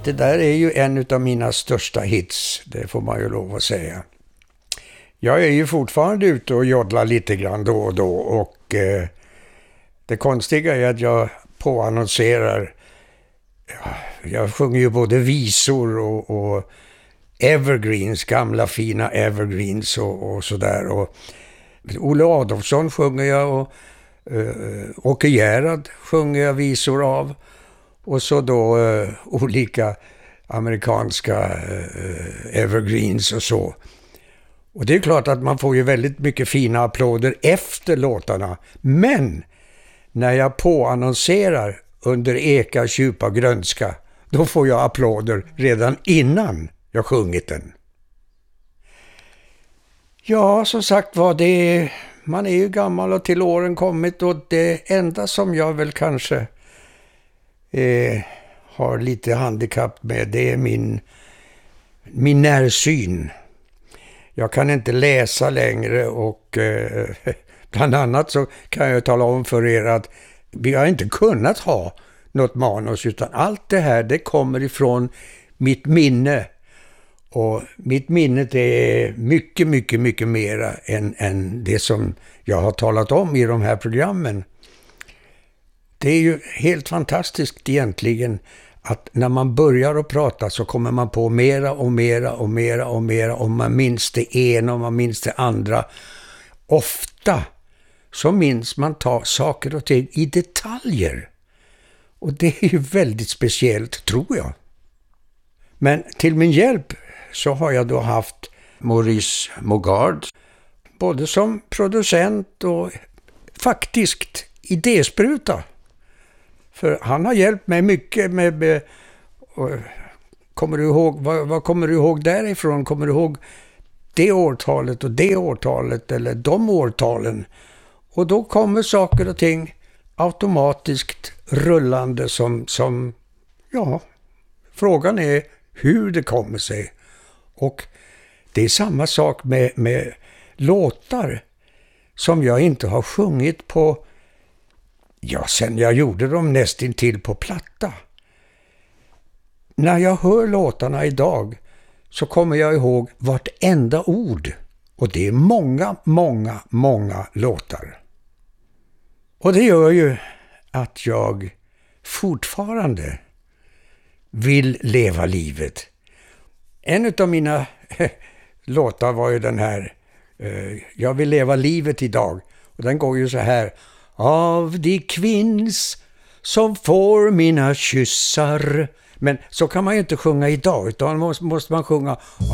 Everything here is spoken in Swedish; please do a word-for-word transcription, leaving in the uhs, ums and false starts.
det där är ju en av mina största hits, det får man ju lov att säga. Jag är ju fortfarande ute och joddlar lite grann då och då, och eh, det konstiga är att jag påannonserar, ja, jag sjunger ju både visor och, och evergreens, gamla fina evergreens och, och sådär. Och Olle Adolfsson sjunger jag, och uh, Åke Gerhard sjunger jag visor av, och så då uh, olika amerikanska uh, evergreens och så. Och det är klart att man får ju väldigt mycket fina applåder efter låtarna, men när jag påannonserar under Eka djupa grönska, då får jag applåder redan innan jag sjungit den. Ja, som sagt var, det, man är ju gammal och till åren kommit, och det enda som jag väl kanske eh, har lite handikapp med, det är min, min närsyn. Jag kan inte läsa längre, och eh, bland annat så kan jag tala om för er att vi har inte kunnat ha något manus, utan allt det här, det kommer ifrån mitt minne. Och mitt minne, det är mycket, mycket, mycket mera än, än det som jag har talat om i de här programmen. Det är ju helt fantastiskt egentligen att när man börjar att prata så kommer man på mera och mera och mera och mera, och man minns det ena och man minns det andra. Ofta så minns man ta saker och ting i detaljer. Och det är ju väldigt speciellt, tror jag. Men till min hjälp så har jag då haft Maurice Mogard, både som producent och faktiskt idéspruta. För han har hjälpt mig mycket med, med och, kommer du ihåg, vad, vad kommer du ihåg därifrån? Kommer du ihåg det årtalet och det årtalet eller de årtalen? Och då kommer saker och ting automatiskt rullande som, som ja, frågan är hur det kommer sig. Och det är samma sak med, med låtar som jag inte har sjungit på, ja, sen jag gjorde dem nästintill på platta. När jag hör låtarna idag så kommer jag ihåg vartenda ord. Och det är många, många, många låtar. Och det gör ju att jag fortfarande vill leva livet. En av mina låtar var ju den här uh, Jag vill leva livet idag. Och den går ju så här: av de kvinns som får mina kyssar. Men så kan man ju inte sjunga idag, utan måste, måste man sjunga